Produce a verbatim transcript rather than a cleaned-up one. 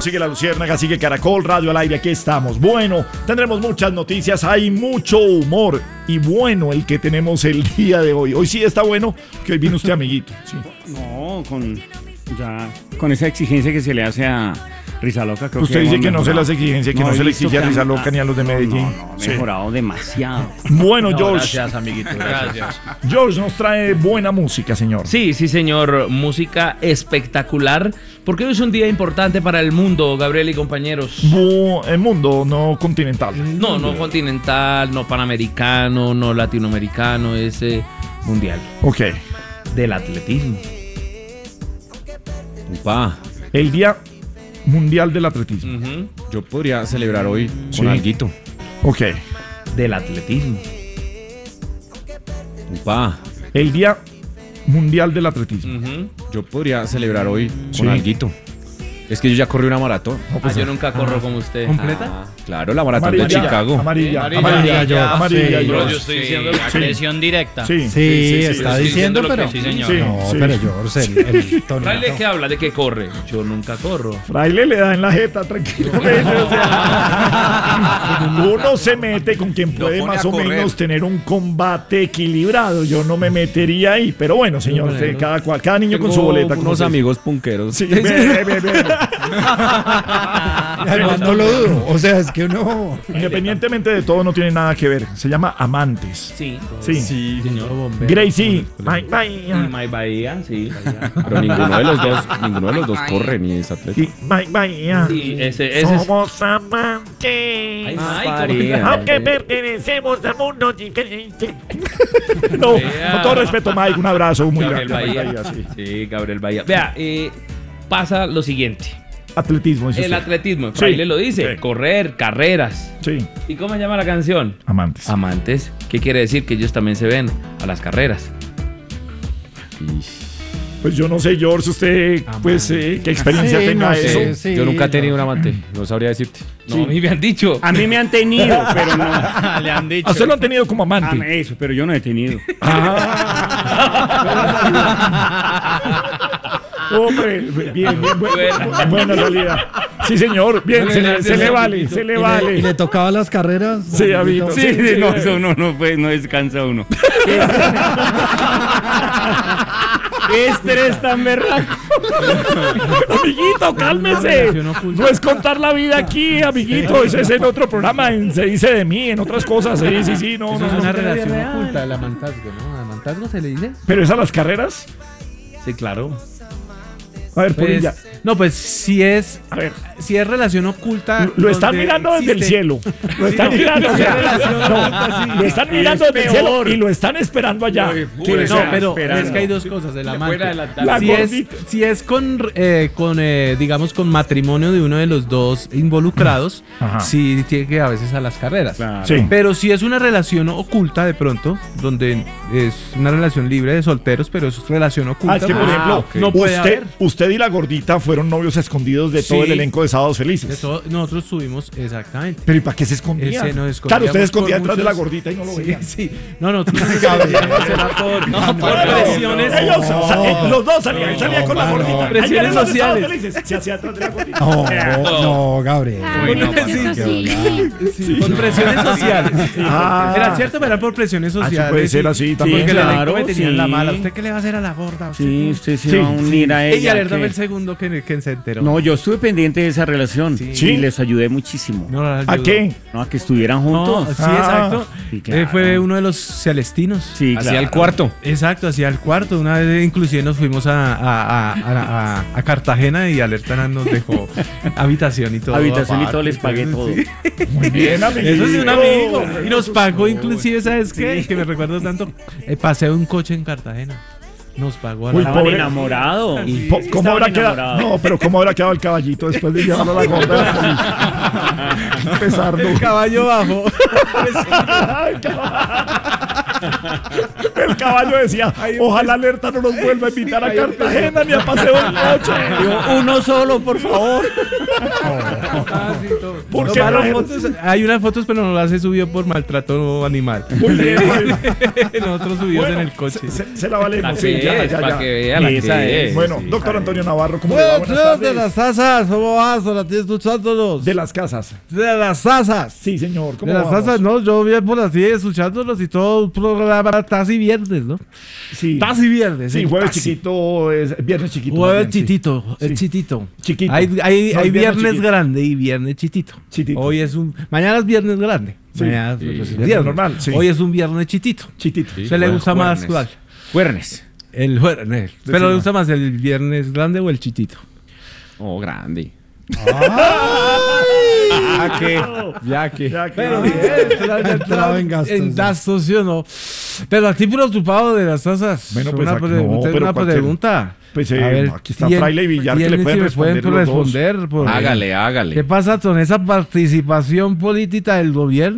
sigue La Luciérnaga, sigue Caracol Radio al aire, aquí estamos. Bueno, tendremos muchas noticias, hay mucho humor y bueno el que tenemos el día de hoy. Hoy sí está bueno, que hoy vino usted amiguito. Sí. No, con, ya, con esa exigencia que se le hace a Risa Loca. Creo usted que dice que no mejorado. se las exigencia, que no, no se le exige a Risa Loca ni a los de Medellín. No, no, no sí. mejorado demasiado. Bueno, No, George. gracias, amiguito. Gracias. George nos trae buena música, señor. Sí, sí, señor. Música espectacular. Porque hoy es un día importante para el mundo, Gabriel y compañeros. Bu el mundo, no continental. No, no continental, no panamericano, no latinoamericano, es eh, mundial. Ok. Del atletismo. Upa. El Día Mundial del Atletismo. Uh-huh. Yo podría celebrar hoy Sí. con alguito. Ok. Del atletismo. Upa. El Día Mundial del Atletismo. Uh-huh. Yo podría celebrar hoy Sí. con alguito. Es que yo ya corrí una maratón. No, pues, Ah, yo nunca corro como usted. ¿Completa? Ah, claro, la maratón amarilla, de Chicago. Amarilla, Amarilla, amarilla, amarilla, amarilla, sí. George. Pero yo estoy diciendo Sí. Agresión directa. Sí, Sí, está sí, diciendo, diciendo lo pero... que sí, señor. Sí, No, sí. pero George, el, el tonito. ¿Fraile qué habla? ¿De qué corre? Yo nunca corro. Fraile le da en la jeta tranquilamente. O sea, uno se mete con quien puede pone más a o correr. menos tener un combate equilibrado. Yo no me metería ahí. Pero bueno, señor, Hombre, sí, no. cada, cual, cada niño Tengo con su boleta. como unos se dice. amigos punqueros. Sí, ve, ve, ve, ve. Además, no lo dudo. O sea, es que uno... Independientemente de todo, no tiene nada que ver. Se llama Amantes. Sí. Sí. Sí, Señor. Gracie. Bye, bye. Y My Bahía, sí. pero ninguno de los dos, ninguno de los dos corre ni es atleta. Y bye, bye. Sí, ese, ese es. Somos amantes. Ay, Mike, María. ¿cómo Aunque pertenecemos a mundo diferente. No, Vea. con todo respeto, Mike, un abrazo muy Gabriel grande. Bahía. Bahía, sí. Sí, Gabriel Bahía. Vea, eh, pasa lo siguiente. Atletismo, dice El usted. atletismo, Sí. Fraile lo dice. Sí. Correr, carreras. Sí, ¿Y cómo se llama la canción? amantes. Amantes. ¿Qué quiere decir? Que ellos también se ven a las carreras. Pues yo no sé, George, usted, pues, eh, qué experiencia Sí, tenga no eso. sé, sí, Yo nunca he tenido no. un amante, no sabría decirte. No, a mí me han dicho. A mí me han tenido, pero no. Le han dicho. ¿A usted lo han tenido como Ah, amante? eso, pero yo no he tenido. Hombre, bien, bien, bu- Buena. buena realidad. Sí, señor, bien, se le, se le vale, se le ¿Y le, y vale. le tocaba las carreras? Sí, amiguito. Sí, sí, no, eso no, no, pues, no descansa uno. Qué estrés tan berraco. Amiguito, cálmese. No es contar la vida aquí, amiguito. Eso es en otro programa, en Se dice de mí, en otras cosas. Sí, sí, sí, no, Eso no, es no. una relación oculta, el amantazgo, ¿no? ¿Amantazgo se le dice? Pero es a las carreras. Sí, claro. A ver, Pues, Polilla. no, pues si es, A ver. si es relación oculta. Lo están donde mirando desde el existe- cielo. Lo están mirando. o sea, no, lo están mirando desde el cielo y lo están esperando allá. Sí, No, sea, pero esperando. es que hay dos cosas. El amante. adelantar. La Si es, gordita. si es con, eh, con eh, digamos, con matrimonio de uno de los dos involucrados, Ajá. sí tiene que a veces a las carreras. Claro. Sí. Pero si es una relación oculta de pronto, donde es una relación libre de solteros, pero es relación oculta. Ah, es que, por pues, ejemplo, ok. no puede usted, haber. usted y la gordita fueron novios escondidos de todo Sí. el elenco de Sábados Felices. De todo- nosotros tuvimos, exactamente. Pero ¿y para qué se escondían? Ese nos Claro, usted se escondíamos escondía por detrás de la muchos- gordita y no lo Sí, veía. sí. No, no, tú no sabes, era por, No, por Claro, presiones. ellos, sa- eh, los dos salían, No, salían con la no, gordita. no. Ahí Presiones vienen los de Sábados sociales. Felices. Se hacía atrás de la gordita. No, no, Gabriel. Ay, no, eso sí. Sí, por presiones sociales. Ah. Era cierto, pero era por presiones Ah, sí sociales. puede ser así también. Porque Claro, el elenco me tenían sí. la mala. ¿Usted qué le va a hacer a la gorda? ¿Usted Sí, qué? usted se Sí, va a unir a ella. Ella, alérdame que- el segundo que, que se enteró. No, yo estuve pendiente de esa relación Sí. Sí. y les ayudé muchísimo. No, la ¿A ayudó. qué? No, a que estuvieran No, juntos. sí, Ah. exacto. Sí, claro. Eh, fue uno de los celestinos. Sí, Hacia claro. el cuarto. Exacto, hacia el cuarto. Una vez inclusive nos fuimos a, a, a, a, a- a Cartagena y Alerta nos dejó habitación y todo. Habitación y aparte, todo, les pagué entonces, todo. sí. Muy bien, amiguito. Eso sí, un amigo. Y nos pagó inclusive, ¿sabes qué? Que me recuerdo tanto. El paseo de un coche en Cartagena. Nos pagó a Uy, la Estaban pobre. enamorados. Y po- ¿Cómo habrá quedado? enamorados. No, pero ¿cómo habrá quedado el caballito después de llevarlo a la gorda? Pesardo. El caballo bajo. El caballo decía, ojalá Alerta no nos vuelva a invitar a Cartagena ni a paseo en coche. Uno solo, por favor. Ah, sí, todo. ¿Por qué Tomaron no? fotos, hay unas fotos, pero no las he subido por maltrato animal. Muy bien, muy bien. Nosotros subimos Bueno, en el coche. Se, se- se la valemos. La sí, que ya, es, ya, pa' ya. que vea la Esa que es. es, Bueno, sí. doctor Antonio Navarro, ¿cómo le va? Buenas Buenas tardes, de tardes. las asas, ¿cómo vas? Ahora estoy escuchándolos. De las casas. De las asas. Sí, señor. ¿Cómo De las vamos? asas, no, yo bien por así escuchándolos y todo un programa casi viernes, ¿no? Sí. Casi viernes. Sí, sí, jueves casi. chiquito, es viernes chiquito. Jueves también, sí. chitito, el Sí. chitito. Chiquito. Hay, hay, No, hay el viernes viernes chiquito. grande y viernes chitito. Chitito. Hoy es un, mañana es viernes grande. Sí. Mañana es- Sí. pues, es Viernes viernes. normal, sí. Hoy es un viernes chitito. Chitito. Sí, ¿Se le jueves, gusta más jueves. cuál? Jueves. El jueves. Pero Decima. le gusta más el viernes grande o el chitito. Oh, grande. Ya que, ya que. Ya que- Pero bien, entrado en gastos, En sí. gastos, ¿sí o no? Pero a ti preocupado de las tasas. Bueno, pues, una, aquí- pregunta, no, pero una cualquier- pregunta. Pues, eh, aquí está ¿quién- Fraile y Villar que le quiénes pueden sí me pueden responder los dos? responder? Por- Hágale, hágale. ¿Qué pasa con esa participación política del gobierno?